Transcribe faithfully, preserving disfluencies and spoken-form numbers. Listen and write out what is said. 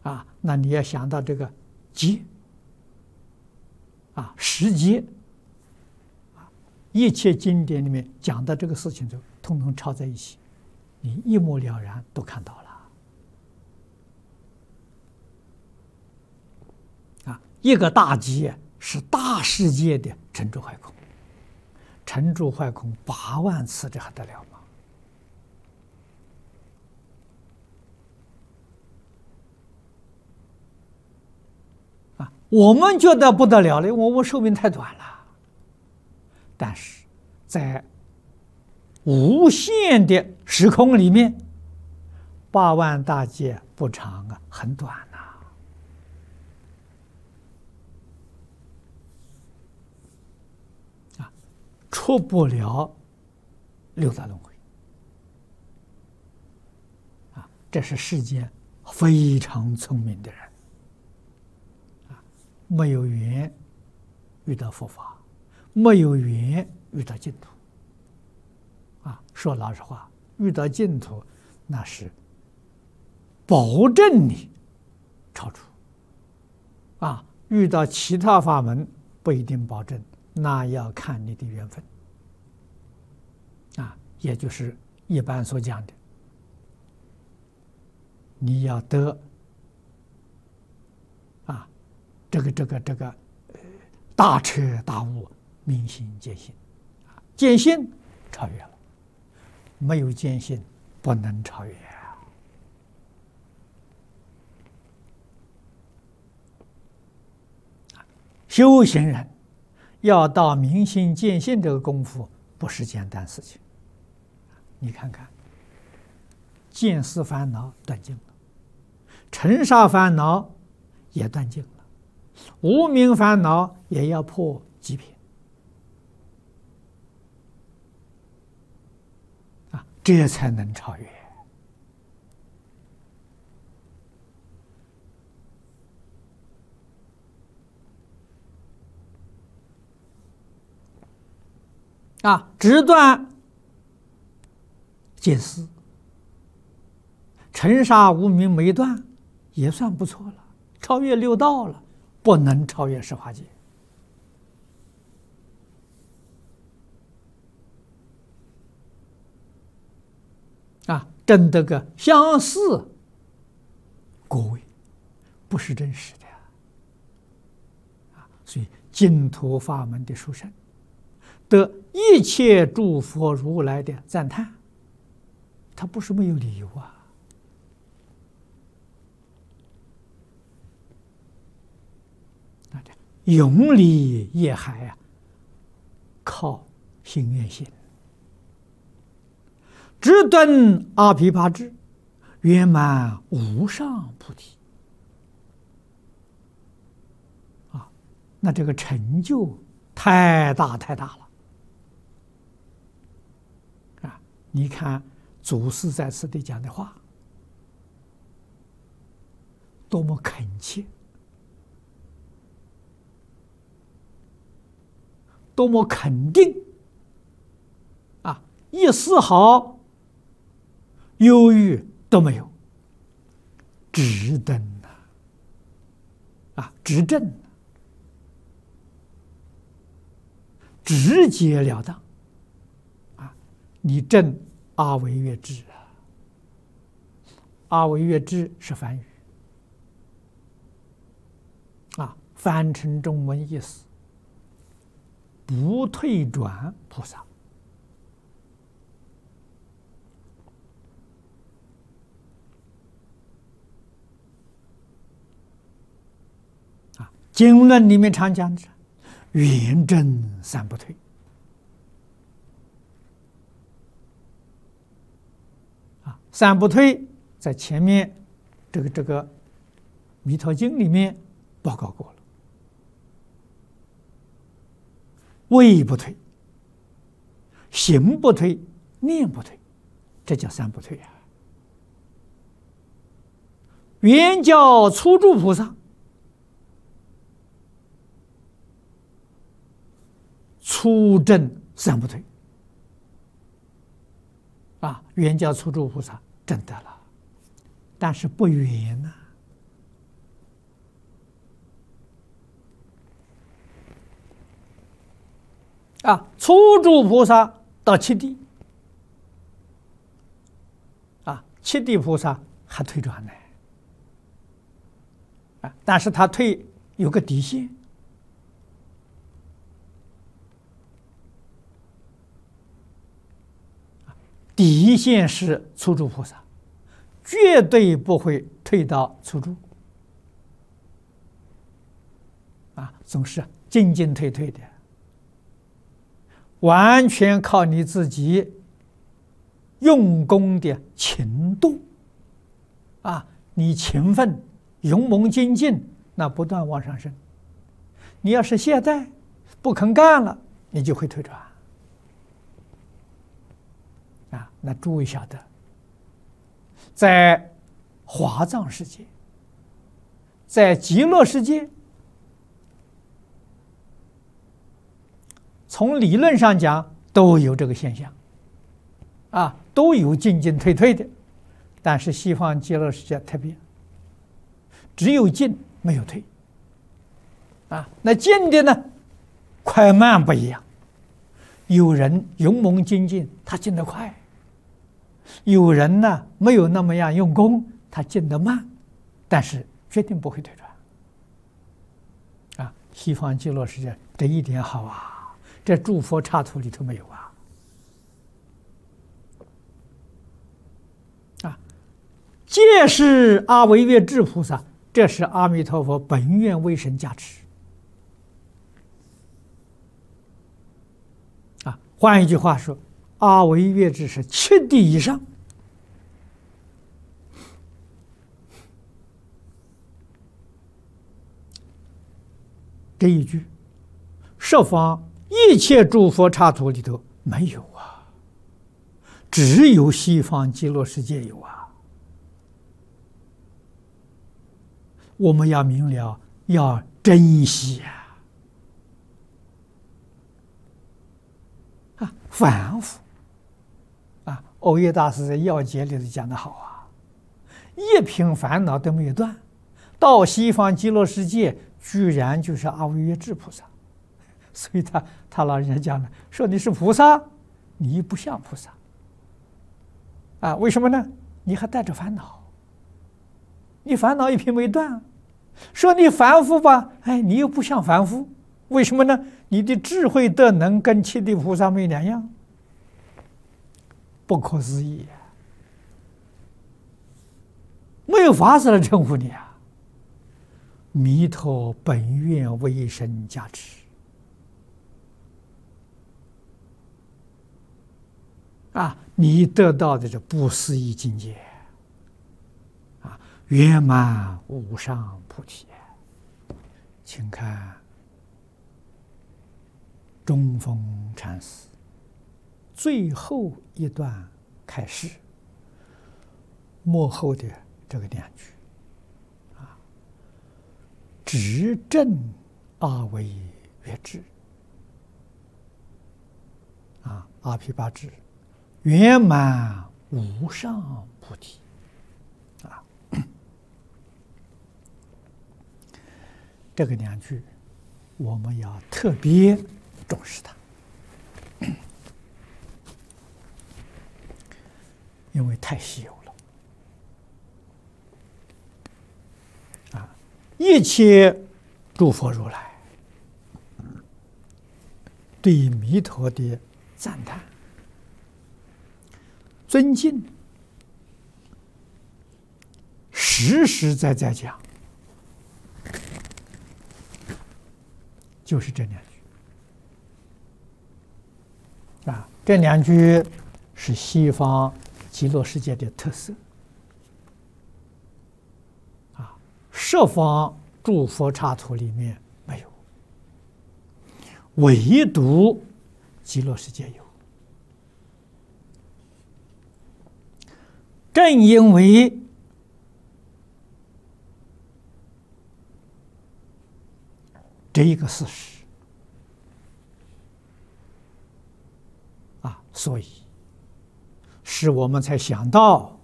啊，那你要想到这个劫啊，时劫啊，一切经典里面讲的这个事情就通通抄在一起，你一目了然都看到了。啊，一个大劫是大世界的沉住坏空，沉住坏空八万次，这还得了吗？啊，我们觉得不得了了，我们寿命太短了。但是在无限的时空里面，八万大劫不长啊，很短呐。啊，出不了六道轮回。啊，这是世间非常聪明的人。啊，没有缘遇到佛法，没有缘遇到净土。啊，说老实话，遇到净土，那是保证你超出。啊，遇到其他法门不一定保证，那要看你的缘分。啊，也就是一般所讲的，你要得啊，这个这个这个大彻大悟，明心见性，啊，见性超越了。没有见性，不能超越啊！修行人要到明心见性，这个功夫不是简单事情。你看看，见思烦恼断尽了，尘沙烦恼也断尽了，无明烦恼也要破极品。这才能超越。啊，只断见思，尘沙无明没断，也算不错了，超越六道了，不能超越十法界。啊，真得个相似果位，不是真实的啊！所以净土法门的殊胜，得一切诸佛如来的赞叹，他不是没有理由啊！那这永离业海啊，靠心愿心。直顿阿毗跋致，圆满无上菩提。啊，那这个成就太大太大了。啊，你看祖师在此地讲的话，多么恳切，多么肯定，啊，一丝毫忧郁都没有，直登呐，啊，直正，直截了当，啊，你证阿惟越致啊，阿惟越致是梵语，啊，翻成中文意思，不退转菩萨。经论里面常讲的圆正三不退，啊，三不退在前面这个这个《弥陀经》里面报告过了，位不退，行不退，念不退，这叫三不退啊。圆教初住菩萨，初证三不退，啊，圆教初住菩萨证得了，但是不圆呐、啊， 啊，初住菩萨到七地，啊，七地菩萨还退转呢，啊，但是他退有个底线，底线是初住菩萨，绝对不会退到初住，啊，总是进进退退的。完全靠你自己用功的勤度啊！你勤奋、勇猛精进，那不断往上升。你要是懈怠、不肯干了，你就会退转啊！那诸位晓得，在华藏世界，在极乐世界，从理论上讲都有这个现象，啊，都有进进退退的，但是西方极乐世界特别，只有进没有退，啊，那进的呢，快慢不一样，有人勇猛精进，他进得快；有人呢没有那么样用功，他进得慢，但是决定不会退转。啊，西方极乐世界这一点好啊。这诸佛刹土里头没有啊！啊，皆是阿惟越致菩萨，这是阿弥陀佛本愿威神加持。啊，换一句话说，阿惟越致是七地以上。这一句，十方一切诸佛刹土里头没有啊，只有西方极乐世界有啊。我们要明了，要珍惜呀！啊，反复啊，欧耶大师在要解里头讲得好啊，一品烦恼都没有断，到西方极乐世界，居然就是阿惟越致菩萨。所以他他老人家讲了，说你是菩萨，你不像菩萨啊？为什么呢？你还带着烦恼，你烦恼一品没断。说你凡夫吧，哎，你又不像凡夫，为什么呢？你的智慧德能跟七地菩萨没两样，不可思议啊！没有法子来称呼你啊！弥陀本愿威神加持。啊，你得到的这不思议境界，啊，圆满无上菩提。请看中峰禅师最后一段开示，幕后的这个两句，啊，执正阿惟越致，啊，阿毗跋致。圆满无上菩提，啊，这个两句我们要特别重视它，因为太稀有了。啊，一切诸佛如来对弥陀的赞叹、尊敬，实实在在讲，就是这两句啊。这两句是西方极乐世界的特色啊，十方诸佛刹土里面没有，唯独极乐世界有。正因为这一个事实啊，所以使我们才想到